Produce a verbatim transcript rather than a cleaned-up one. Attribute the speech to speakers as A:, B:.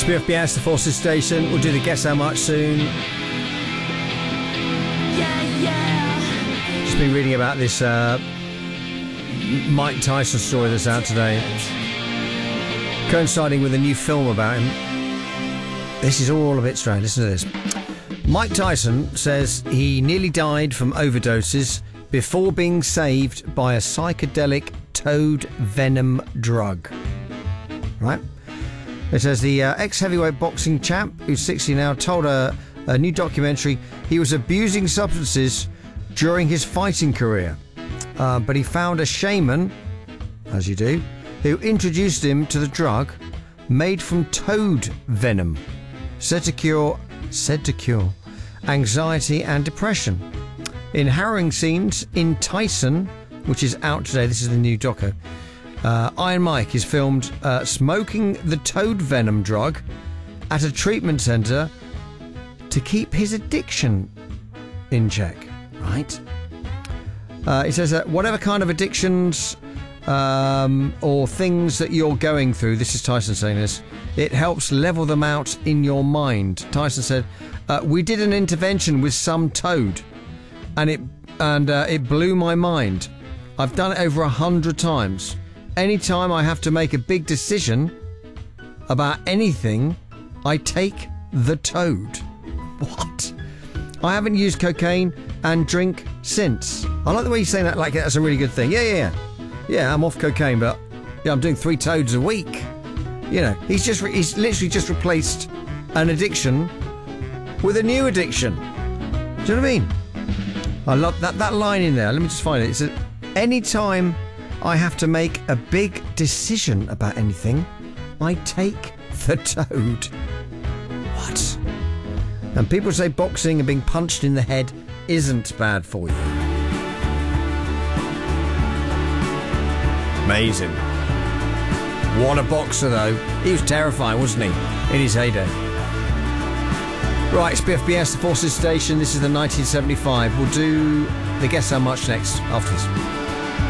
A: It's B F B S, the Forces Station. We'll do the Guess How Much soon.
B: Yeah, yeah.
A: Just been reading about this uh, Mike Tyson story that's out today, coinciding with a new film about him. This is all a bit strange. Listen to this. Mike Tyson says he nearly died from overdoses before being saved by a psychedelic toad venom drug. Right? It says the uh, ex-heavyweight boxing champ, who's sixty now, told a, a new documentary he was abusing substances during his fighting career. Uh, but he found a shaman, as you do, who introduced him to the drug made from toad venom, said to cure, said to cure anxiety and depression. In harrowing scenes in Tyson, which is out today, this is the new doco, uh, Iron Mike is filmed uh, smoking the toad venom drug at a treatment centre to keep his addiction in check. Right? Uh, it says that whatever kind of addictions um, or things that you're going through, this is Tyson saying this, it helps level them out in your mind. Tyson said, uh, we did an intervention with some toad and it and uh, it blew my mind. I've done it over a hundred times. Anytime I have to make a big decision about anything, I take the toad. What? I haven't used cocaine and drink since. I like the way you're saying that like that's a really good thing. Yeah, yeah, yeah. Yeah, I'm off cocaine, but yeah, I'm doing three toads a week. You know, he's just re- he's literally just replaced an addiction with a new addiction. Do you know what I mean? I love that that line in there. Let me just find it. It says, anytime I have to make a big decision about anything, I take the toad. What? And people say boxing and being punched in the head isn't bad for you. Amazing. What a boxer, though. He was terrifying, wasn't he? In his heyday. Right, it's B F B S, the Forces Station. This is the nineteen seventy-five. We'll do the Guess How Much next after this.